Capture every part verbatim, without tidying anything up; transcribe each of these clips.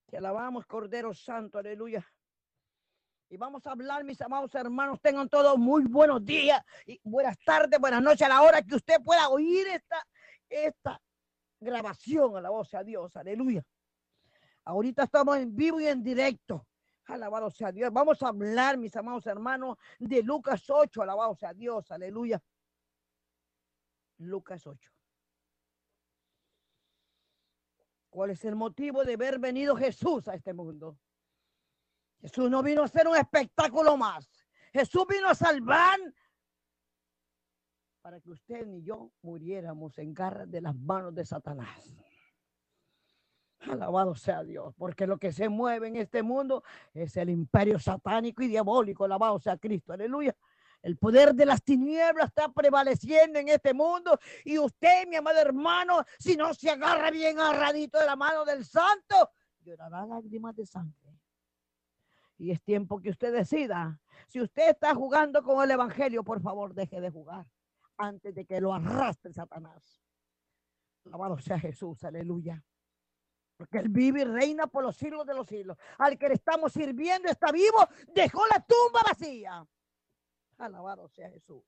Te alabamos, Cordero Santo, aleluya. Y vamos a hablar, mis amados hermanos, tengan todos muy buenos días y buenas tardes, buenas noches, a la hora que usted pueda oír esta, esta grabación. Alabado sea Dios, aleluya. Ahorita estamos en vivo y en directo. Alabado sea Dios. Vamos a hablar, mis amados hermanos, de Lucas ocho. Alabado sea Dios, aleluya. Lucas ocho. ¿Cuál es el motivo de haber venido Jesús a este mundo? Jesús no vino a hacer un espectáculo más. Jesús vino a salvar para que usted ni yo muriéramos en garras de las manos de Satanás. Alabado sea Dios, porque lo que se mueve en este mundo es el imperio satánico y diabólico. Alabado sea Cristo, aleluya. El poder de las tinieblas está prevaleciendo en este mundo y usted, mi amado hermano, si no se agarra bien agarradito de la mano del santo, llorará lágrimas de sangre. Y es tiempo que usted decida. Si usted está jugando con el evangelio, por favor, deje de jugar antes de que lo arrastre Satanás. Alabado sea Jesús, aleluya. Porque Él vive y reina por los siglos de los siglos. Al que le estamos sirviendo está vivo, dejó la tumba vacía. Alabado sea Jesús.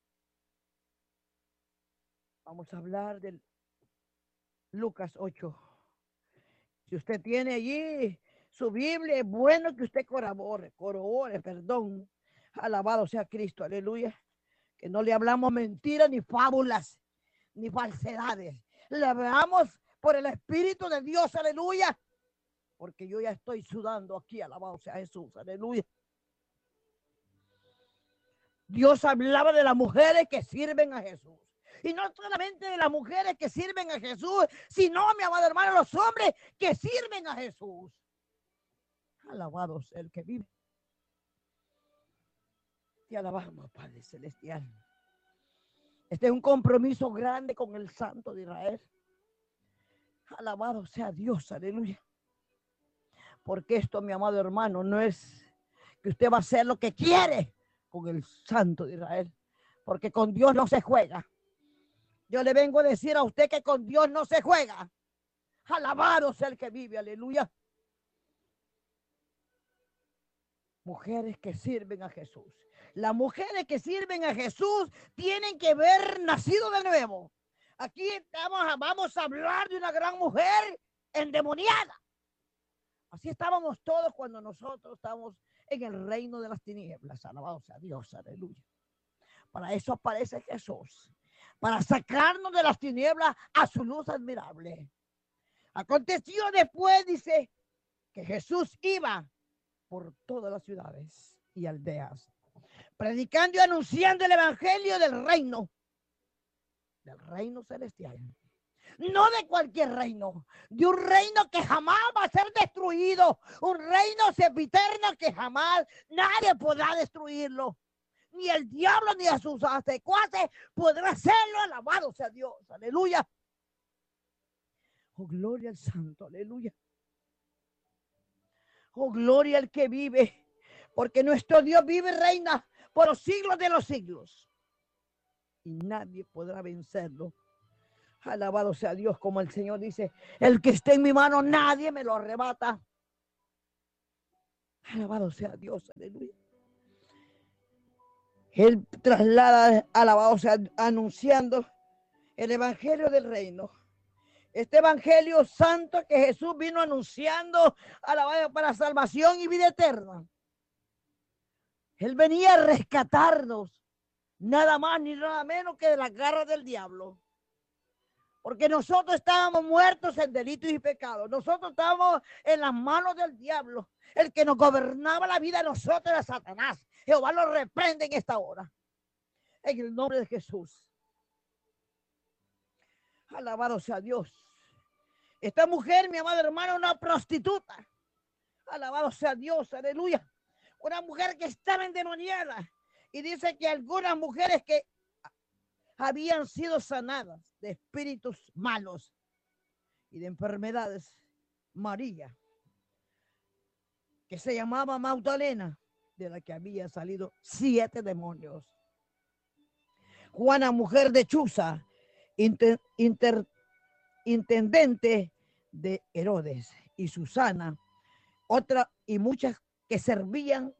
Vamos a hablar del Lucas ocho. Si usted tiene allí su Biblia, es bueno que usted corrobore, corrobore, perdón. Alabado sea Cristo, aleluya. Que no le hablamos mentiras, ni fábulas, ni falsedades. Le hablamos por el Espíritu de Dios, aleluya. Porque yo ya estoy sudando aquí, alabado sea Jesús, aleluya. Dios hablaba de las mujeres que sirven a Jesús. Y no solamente de las mujeres que sirven a Jesús, sino, mi amado hermano, los hombres que sirven a Jesús. Alabado sea el que vive. Te alabamos, Padre Celestial. Este es un compromiso grande con el Santo de Israel. Alabado sea Dios, aleluya. Porque esto, mi amado hermano, no es que usted va a hacer lo que quiere con el Santo de Israel. Porque con Dios no se juega. Yo le vengo a decir a usted que con Dios no se juega. Alabado sea el que vive, aleluya. Mujeres que sirven a Jesús. Las mujeres que sirven a Jesús tienen que haber nacido de nuevo. Aquí estamos, vamos a hablar de una gran mujer endemoniada. Así estábamos todos cuando nosotros estábamos en el reino de las tinieblas. Alabado sea Dios, aleluya. Para eso aparece Jesús. Para sacarnos de las tinieblas a su luz admirable. Aconteció después, dice, que Jesús iba por todas las ciudades y aldeas, predicando y anunciando el evangelio del reino, del reino celestial. No de cualquier reino, de un reino que jamás va a ser destruido, un reino sempiterno que jamás nadie podrá destruirlo. Ni el diablo ni a sus secuaces podrá hacerlo. Alabado sea Dios, aleluya. Oh, gloria al Santo, aleluya. Oh, gloria al que vive, porque nuestro Dios vive y reina por los siglos de los siglos. Y nadie podrá vencerlo. Alabado sea Dios, como el Señor dice, el que esté en mi mano, nadie me lo arrebata. Alabado sea Dios, aleluya. Él traslada, alabado sea, anunciando el evangelio del reino. Este evangelio santo que Jesús vino anunciando, alabado, para salvación y vida eterna. Él venía a rescatarnos, nada más ni nada menos que de las garras del diablo. Porque nosotros estábamos muertos en delitos y pecados. Nosotros estábamos en las manos del diablo. El que nos gobernaba la vida de nosotros era Satanás. Jehová lo reprende en esta hora. En el nombre de Jesús. Alabado sea Dios. Esta mujer, mi amado hermano, una prostituta. Alabado sea Dios, aleluya. Una mujer que estaba endemoniada. Y dice que algunas mujeres que habían sido sanadas de espíritus malos y de enfermedades. María, que se llamaba Magdalena, de la que había salido siete demonios. Juana, mujer de Chuza, inter, inter, intendente de Herodes, y Susana, Otras y muchas que servían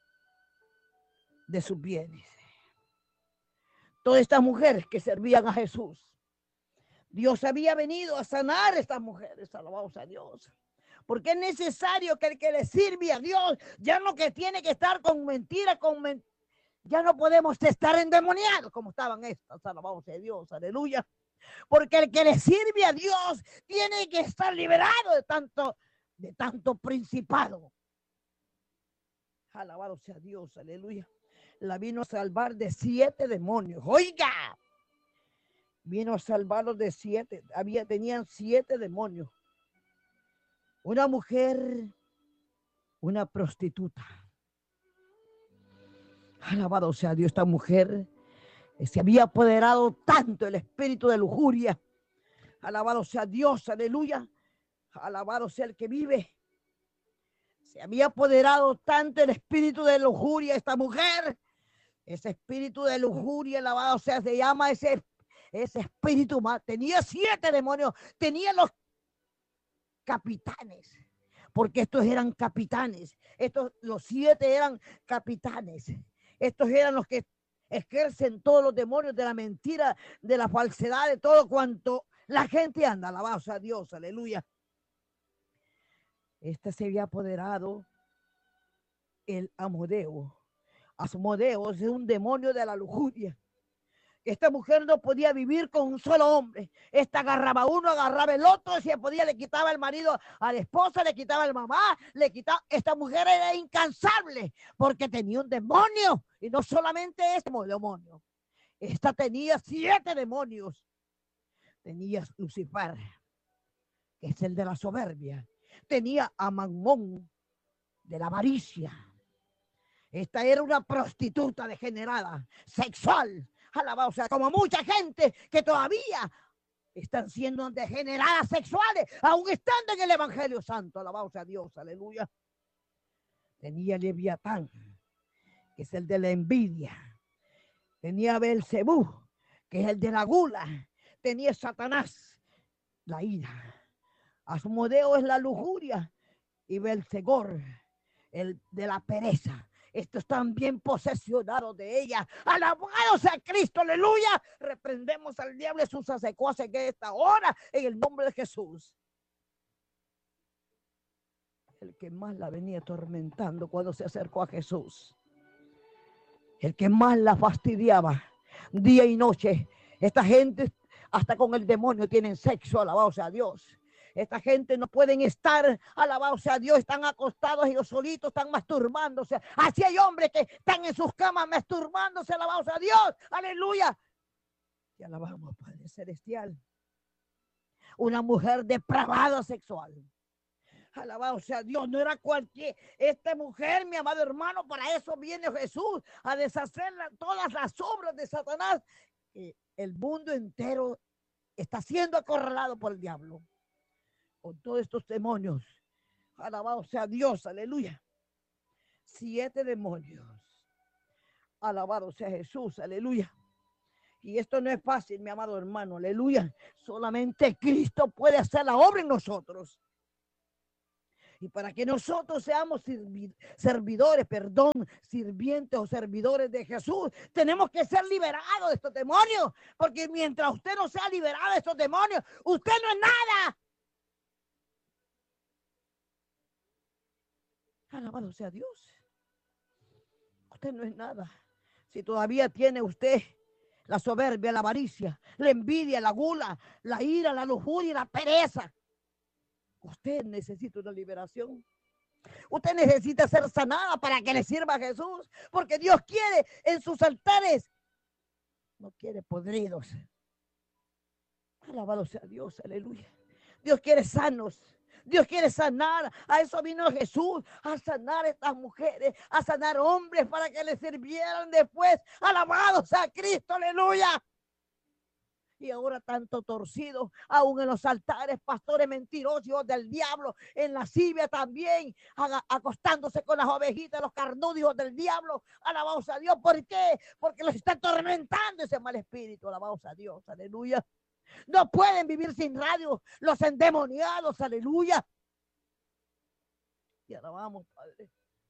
de sus bienes. Todas estas mujeres que servían a Jesús. Dios había venido a sanar a estas mujeres, alabados a Dios. Porque es necesario que el que le sirve a Dios ya no que tiene que estar con mentiras, con men ya no podemos estar endemoniados como estaban estas, alabados a Dios, aleluya. Porque el que le sirve a Dios tiene que estar liberado de tanto, de tanto principado. Alabado sea Dios, aleluya. La vino a salvar de siete demonios. Oiga, vino a salvarlos de siete. Había, tenían siete demonios. Una mujer, una prostituta. Alabado sea Dios, esta mujer se había apoderado tanto el espíritu de lujuria. Alabado sea Dios, aleluya. Alabado sea el que vive. Se había apoderado tanto el espíritu de lujuria esta mujer. Ese espíritu de lujuria, alabado sea, se llama ese, ese espíritu mal. Tenía siete demonios, tenía los capitanes, porque estos eran capitanes. Estos, los siete eran capitanes. Estos eran los que ejercen todos los demonios de la mentira, de la falsedad, de todo cuanto la gente anda. Alabado sea Dios, aleluya. Este se había apoderado el Asmodeo. Asmodeo es un demonio de la lujuria. Esta mujer no podía vivir con un solo hombre. Esta agarraba uno, agarraba el otro, si podía le quitaba el marido a la esposa, le quitaba el mamá, le quitaba. Esta mujer era incansable porque tenía un demonio. Y no solamente este demonio. Esta tenía siete demonios. Tenía Lucifer, que es el de la soberbia. Tenía a Mamón, de la avaricia. Esta era una prostituta degenerada, sexual. Alabado, o sea, como mucha gente que todavía están siendo degeneradas sexuales, aún estando en el Evangelio Santo. Alabado sea Dios, aleluya. Tenía Leviatán, que es el de la envidia. Tenía Belcebú, que es el de la gula. Tenía Satanás, la ira. Asmodeo es la lujuria y Belcegor, el de la pereza. Estos están bien posesionados de ella. Alabado sea Cristo, aleluya. Reprendemos al diablo y sus secuaces que esta hora en el nombre de Jesús. El que más la venía atormentando cuando se acercó a Jesús. El que más la fastidiaba día y noche. Esta gente hasta con el demonio tienen sexo, alabado sea Dios. Esta gente no pueden estar, alabado sea Dios, están acostados ellos solitos, están masturbándose. Así hay hombres que están en sus camas masturbándose, alabado sea Dios, aleluya. Y alabamos, Padre Celestial. Una mujer depravada sexual. Alabado sea Dios, no era cualquier. Esta mujer, mi amado hermano, para eso viene Jesús, a deshacer todas las obras de Satanás. Eh, el mundo entero está siendo acorralado por el diablo. Con todos estos demonios. Alabado sea Dios, aleluya. Siete demonios. Alabado sea Jesús, aleluya. Y esto no es fácil, mi amado hermano, aleluya. Solamente Cristo puede hacer la obra en nosotros. Y para que nosotros seamos servidores, perdón, sirvientes o servidores de Jesús, tenemos que ser liberados de estos demonios. Porque mientras usted no sea liberado de estos demonios, usted no es nada. Alabado sea Dios. Usted no es nada. Si todavía tiene usted la soberbia, la avaricia, la envidia, la gula, la ira, la lujuria y la pereza, usted necesita una liberación. Usted necesita ser sanada para que le sirva a Jesús. Porque Dios quiere en sus altares, no quiere podridos. Alabado sea Dios, aleluya. Dios quiere sanos. Dios quiere sanar. A eso vino Jesús, a sanar a estas mujeres, a sanar hombres para que le sirvieran después. Alabado sea Cristo, aleluya. Y ahora tanto torcido, aún en los altares, pastores mentirosos, hijos del diablo, en la lascivia también, acostándose con las ovejitas, los carnudos, hijos del diablo. Alabado sea Dios. ¿Por qué? Porque los está atormentando ese mal espíritu. Alabado sea Dios, aleluya. No pueden vivir sin radio los endemoniados, aleluya. Te alabamos, Padre.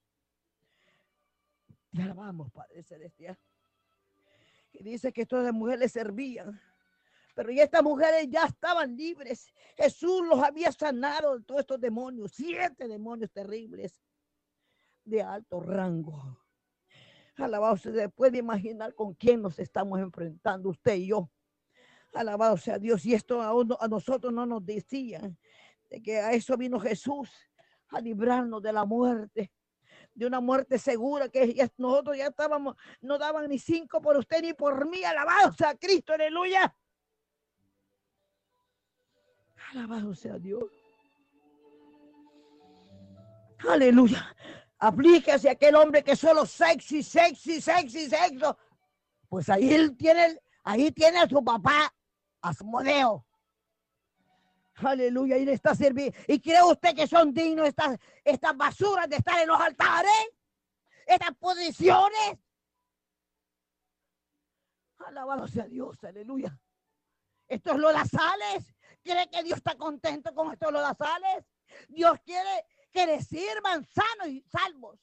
Te alabamos, Padre Celestial. Y dice que todas las mujeres servían, pero ya estas mujeres ya estaban libres. Jesús los había sanado de todos estos demonios, siete demonios terribles de alto rango. Alabado, se puede imaginar con quién nos estamos enfrentando usted y yo. Alabado sea Dios. Y esto a, uno, a nosotros no nos decían de que a eso vino Jesús, a librarnos de la muerte, de una muerte segura, que ya, nosotros ya estábamos, no daban ni cinco por usted ni por mí. Alabado sea Cristo, aleluya. Alabado sea Dios. Aleluya. Aplíquese a aquel hombre que solo sexy, sexy, sexy, sexo. Pues ahí él tiene, ahí tiene a su papá, Asmodeo. Aleluya, y le está sirviendo. ¿Y cree usted que son dignos estas, estas basuras de estar en los altares? Estas posiciones. Alabado sea Dios, aleluya. Estos lodazales. ¿Cree que Dios está contento con estos lodazales? Dios quiere que le sirvan sanos y salvos.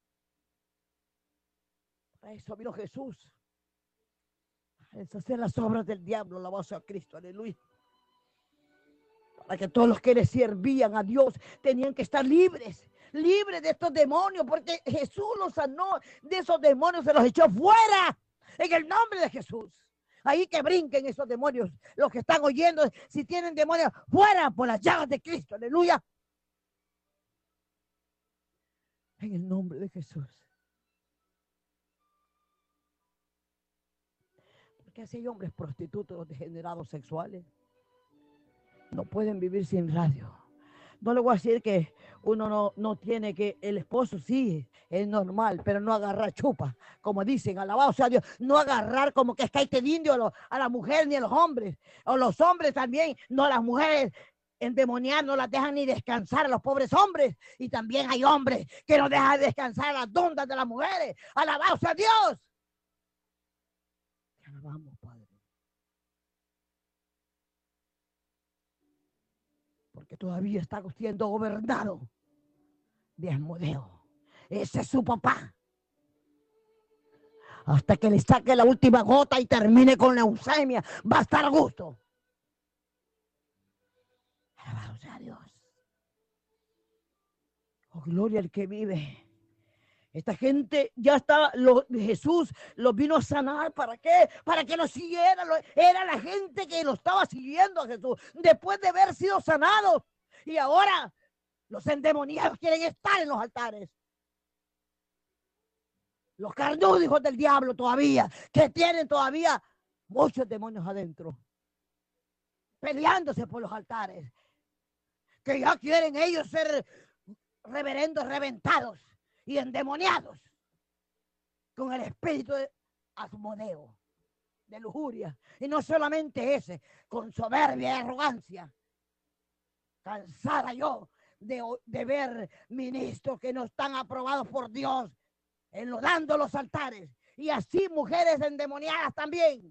Para eso vino Jesús. A deshacer las obras del diablo, alabado sea Cristo, aleluya. Para que todos los que le servían a Dios tenían que estar libres, libres de estos demonios, porque Jesús los sanó de esos demonios, se los echó fuera en el nombre de Jesús. Ahí que brinquen esos demonios, los que están oyendo, si tienen demonios, fuera por las llagas de Cristo, aleluya. En el nombre de Jesús. Porque así hay hombres prostitutos, degenerados sexuales. No pueden vivir sin radio. No le voy a decir que uno no, no tiene que, el esposo sí, es normal, pero no agarrar chupa, como dicen, alabado sea Dios, no agarrar como que es que hay te indio a, lo, a la mujer ni a los hombres, o los hombres también, no las mujeres endemoniadas no las dejan ni descansar a los pobres hombres, y también hay hombres que no dejan descansar a las dondas de las mujeres, alabado sea Dios. Te alabamos, Padre. Porque todavía está siendo gobernado de Asmodeo. Ese es su papá. Hasta que le saque la última gota y termine con leucemia, va a estar a gusto. Alabado sea Dios. Oh, gloria al que vive. Esta gente ya está, lo, Jesús los vino a sanar. ¿Para qué? Para que lo siguiera. Lo, era la gente que lo estaba siguiendo a Jesús después de haber sido sanados. Y ahora los endemoniados quieren estar en los altares. Los carnudos hijos del diablo todavía, que tienen todavía muchos demonios adentro, peleándose por los altares, que ya quieren ellos ser reverendos reventados y endemoniados con el espíritu de Asmodeo, de lujuria. Y no solamente ese, con soberbia y arrogancia. Cansada yo de, de ver ministros que no están aprobados por Dios, enlodando los altares. Y así mujeres endemoniadas también,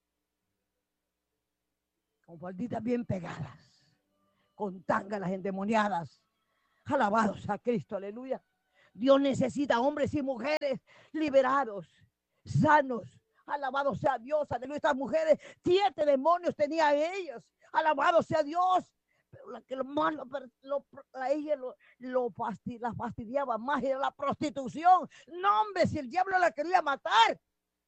con falditas bien pegadas, con tángalas endemoniadas. Alabados a Cristo, aleluya. Dios necesita hombres y mujeres liberados, sanos. Alabado sea Dios, aleluya. Estas mujeres, siete demonios tenían ellas. Alabado sea Dios. Pero la que lo más lo, lo, a ella lo, lo fastid, la fastidiaba más era la prostitución. No, hombre, si el diablo la quería matar.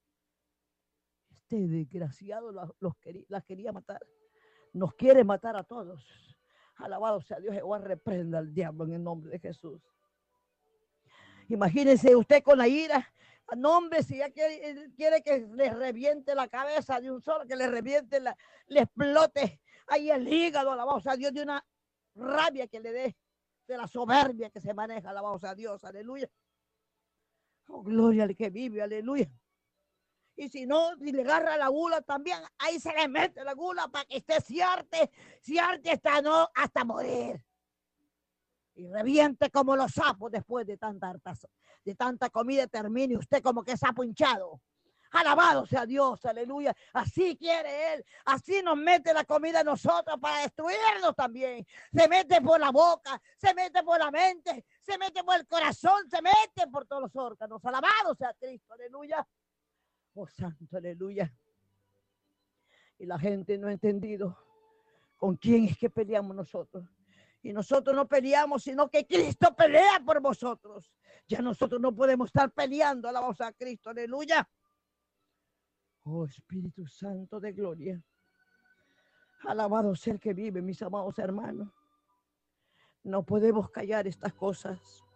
Este desgraciado los, los quería, las quería matar. Nos quiere matar a todos. Alabado sea Dios. Jehová reprenda al diablo en el nombre de Jesús. Imagínense usted con la ira. No, hombre, si ya quiere, quiere que le reviente la cabeza de un solo, que le reviente, la, le explote ahí el hígado, alabado sea Dios, de una rabia que le dé, de la soberbia que se maneja, alabado sea Dios, aleluya. Oh, gloria al que vive, aleluya. Y si no, si le agarra la gula también, ahí se le mete la gula para que esté ciarte, ciarte hasta, no, hasta morir. Y reviente como los sapos después de tanta hartazo, de tanta comida, termine usted como que sapo hinchado. Alabado sea Dios, aleluya. Así quiere Él. Así nos mete la comida a nosotros para destruirnos también. Se mete por la boca, se mete por la mente, se mete por el corazón, se mete por todos los órganos. Alabado sea Cristo, aleluya. Oh, santo, aleluya. Y la gente no ha entendido con quién es que peleamos nosotros. Y nosotros no peleamos, sino que Cristo pelea por vosotros. Ya nosotros no podemos estar peleando, alabado a Cristo, aleluya. Oh, Espíritu Santo de gloria. Alabado sea el que vive, mis amados hermanos. No podemos callar estas cosas.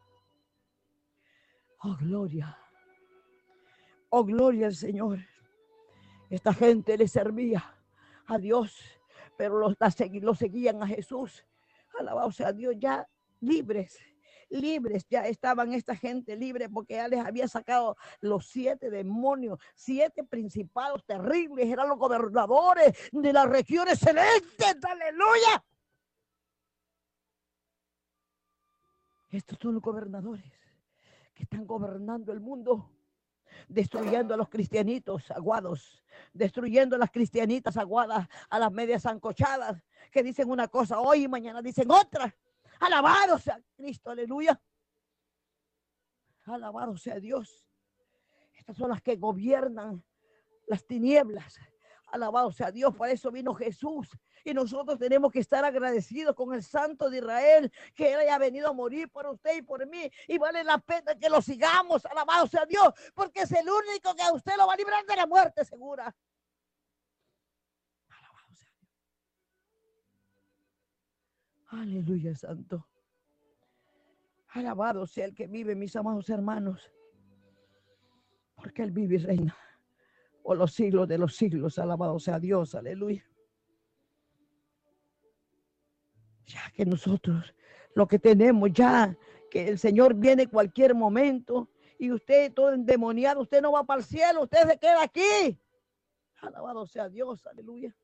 Oh, gloria. Oh, gloria al Señor. Esta gente le servía a Dios, pero los, los seguían a Jesús. Alabado sea Dios, ya libres, libres, ya estaban esta gente libre porque ya les había sacado los siete demonios, siete principados terribles, eran los gobernadores de las regiones celestes, aleluya. Estos son los gobernadores que están gobernando el mundo, destruyendo a los cristianitos aguados, destruyendo a las cristianitas aguadas, a las medias ancochadas, que dicen una cosa hoy y mañana dicen otra. Alabado sea Cristo, aleluya. Alabado sea Dios. Estas son las que gobiernan las tinieblas. Alabado sea Dios, por eso vino Jesús. Y nosotros tenemos que estar agradecidos con el Santo de Israel, que Él haya venido a morir por usted y por mí. Y vale la pena que lo sigamos, alabado sea Dios, porque es el único que a usted lo va a librar de la muerte segura. Alabado sea Dios. Aleluya, santo. Alabado sea el que vive, mis amados hermanos, porque Él vive y reina por los siglos de los siglos. Alabado sea Dios, aleluya. Ya que nosotros lo que tenemos ya, que el Señor viene cualquier momento y usted todo endemoniado, usted no va para el cielo, usted se queda aquí. Alabado sea Dios, aleluya.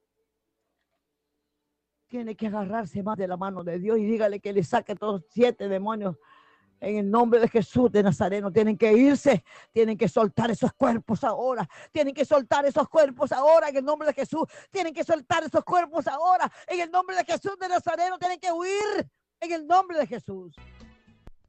Tiene que agarrarse más de la mano de Dios y dígale que le saque todos siete demonios en el nombre de Jesús de Nazareno. Tienen que irse, tienen que soltar esos cuerpos ahora, tienen que soltar esos cuerpos ahora en el nombre de Jesús, tienen que soltar esos cuerpos ahora en el nombre de Jesús de Nazareno, tienen que huir en el nombre de Jesús.